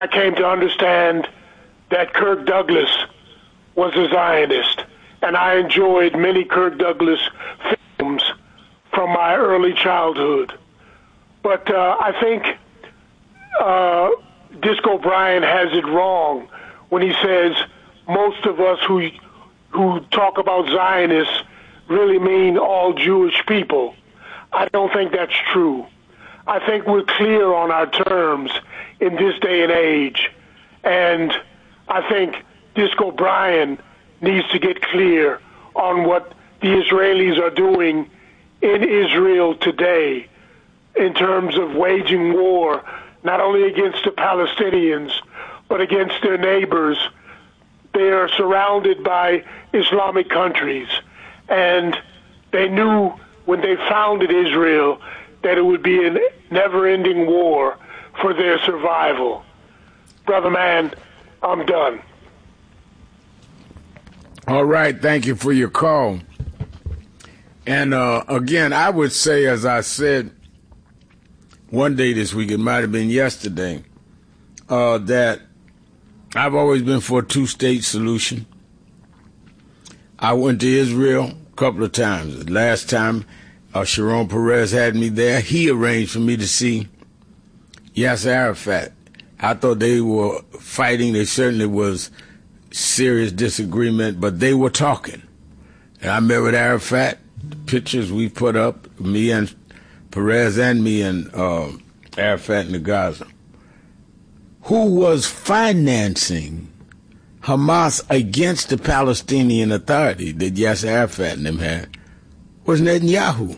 I came to understand that Kirk Douglas was a Zionist, and I enjoyed many Kirk Douglas films from my early childhood. But I think Disco Brian has it wrong when he says most of us who talk about Zionists really mean all Jewish people. I don't think that's true. I think we're clear on our terms in this day and age, and I think Disco Brian needs to get clear on what the Israelis are doing in Israel today in terms of waging war, not only against the Palestinians, but against their neighbors. They are surrounded by Islamic countries, and they knew when they founded Israel that it would be a never-ending war for their survival. Brother man, I'm done. All right, thank you for your call. And again, I would say, as I said one day this week, it might have been yesterday, that I've always been for a two-state solution. I went to Israel a couple of times. Last time, Sharon Peres had me there. He arranged for me to see Yasser Arafat. I thought they were fighting. There certainly was serious disagreement, but they were talking. And I met with Arafat. The pictures we put up, me and Peres and me and Arafat in the Gaza. Who was financing Hamas against the Palestinian Authority that Yasser Arafat and them had was Netanyahu.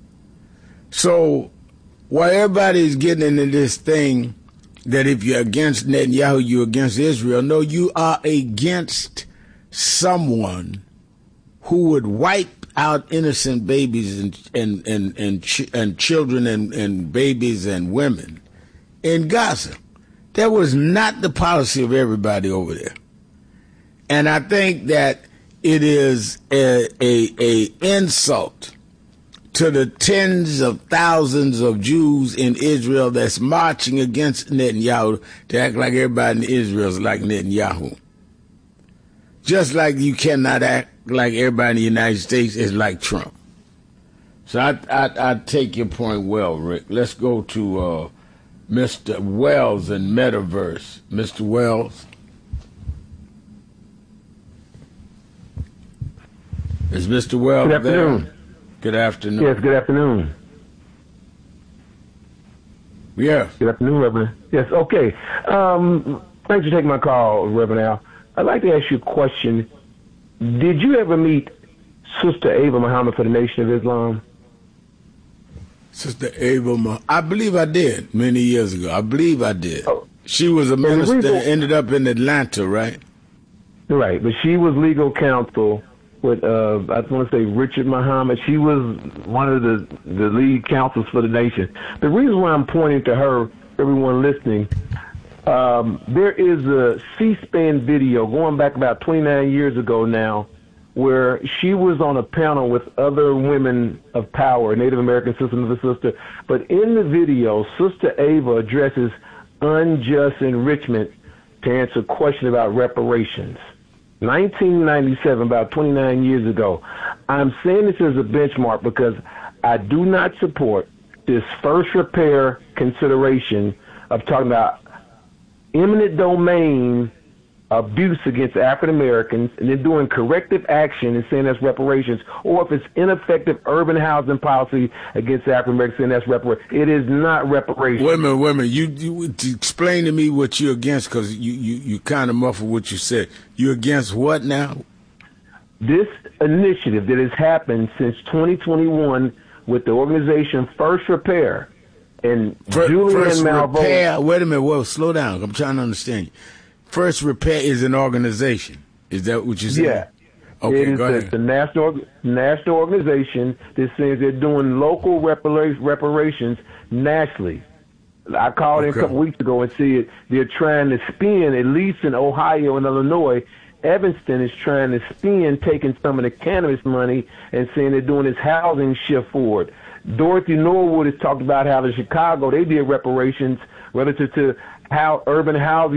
So while everybody is getting into this thing that if you're against Netanyahu, you're against Israel, no, you are against someone who would wipe out innocent babies and children and babies and women in Gaza. That was not the policy of everybody over there. And I think that it is a insult to the tens of thousands of Jews in Israel that's marching against Netanyahu to act like everybody in Israel is like Netanyahu. Just like you cannot act like everybody in the United States is like Trump. So I take your point well, Rick. Let's go to Mr. Wells in Metaverse. Mr. Wells. Is Mr. Wells there? Good afternoon. There? Good afternoon. Yes, good afternoon. Yeah. Good afternoon, Reverend. Yes, okay. Thanks for taking my call, Reverend Al. I'd like to ask you a question. Did you ever meet Sister Ava Muhammad for the Nation of Islam? Sister Ava, I believe I did many years ago. I believe I did. Oh. She was a minister, ended up in Atlanta, right? Right, but she was legal counsel with, I want to say Richard Muhammad. She was one of the lead counsels for the nation. The reason why I'm pointing to her, everyone listening, there is a C-SPAN video going back about 29 years ago now, where she was on a panel with other women of power, Native American Sister and the Sister. But in the video, Sister Ava addresses unjust enrichment to answer a question about reparations. 1997, about 29 years ago. I'm saying this as a benchmark because I do not support this first repair consideration of talking about eminent domain abuse against African Americans and then doing corrective action and saying that's reparations, or if it's ineffective urban housing policy against African Americans saying that's reparations. It is not reparations. Wait a minute. You explain to me what you're against, because you kind of muffled what you said. You're against what now? This initiative that has happened since 2021 with the organization First Repair and Julian Malveaux. Wait a minute. Well, slow down. I'm trying to understand you. First Repair is an organization. Is that what you're saying? Yeah. Okay, go ahead. It's a national organization that says they're doing local reparations nationally. I called in a couple weeks ago and said they're trying to spin, at least in Ohio and Illinois, Evanston is trying to spin taking some of the cannabis money and saying they're doing this housing shift forward. Dorothy Norwood has talked about how in Chicago they did reparations relative to how urban housing